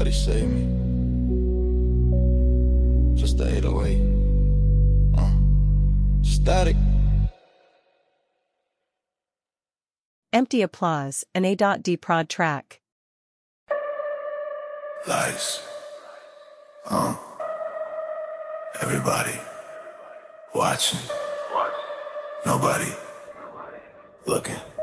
Nobody save me. Just the 808. Static. Empty Applause, an A.D prod track. Lights. Everybody watching. Nobody looking.